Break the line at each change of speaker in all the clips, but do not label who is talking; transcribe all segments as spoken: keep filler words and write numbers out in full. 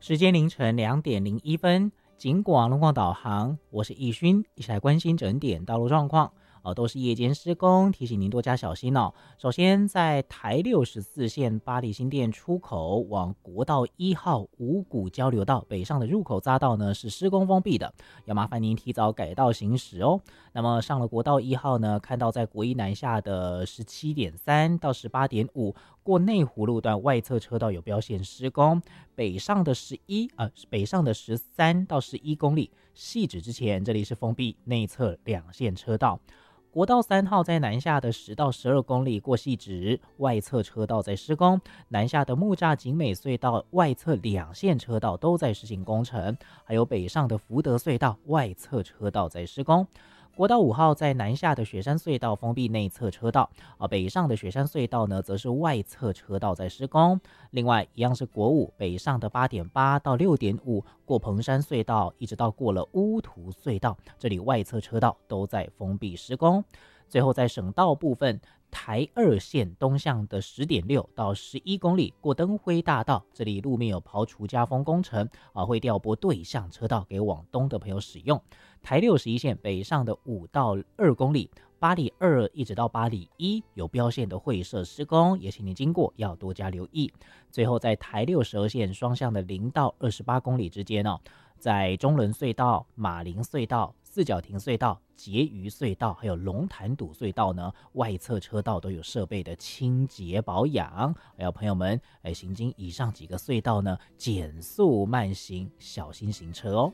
时间凌晨两点零一分，警广路况导航，我是易勋，一起来关心整点道路状况。哦，都是夜间施工，提醒您多加小心哦。首先，在台六十四线八里新店出口往国道一号五股交流道北上的入口匝道呢是施工封闭的，要麻烦您提早改道行驶哦。那么上了国道一号呢，看到在国一南下的十七点三到十八点五过内湖路段外侧车道有标线施工，北上的十一呃北上的十三到十一公里，细指之前这里是封闭内侧两线车道。国道三号在南下的十到十二公里过细直外侧车道在施工，南下的木栅景美隧道外侧两线车道都在实行工程，还有北上的福德隧道外侧车道在施工。国道五号在南下的雪山隧道封闭内侧车道，啊，北上的雪山隧道呢，则是外侧车道在施工。另外，一样是国五北上的八点八到六点五过蓬山隧道，一直到过了乌涂隧道，这里外侧车道都在封闭施工。最后，在省道部分，台二线东向的十点六到十一公里过灯辉大道，这里路面有刨除加封工程，啊，会调拨对向车道给往东的朋友使用。台六十一线北上的五到二公里，八里二一直到八里一有标线的会社施工，也请您经过要多加留意。最后，在台六十二线双向的零到二十八公里之间哦，在中仑隧道、马林隧道、四角亭隧道、结余隧道还有龙潭堵隧道呢，外侧车道都有设备的清洁保养。还有朋友们，哎，行经以上几个隧道呢，减速慢行，小心行车哦。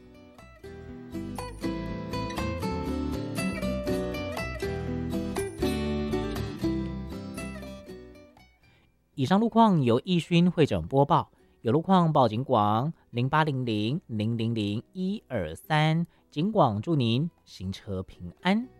以上路况由易勋会诊播报，有路况报警广零八零零零零零一二三，警广祝您行车平安。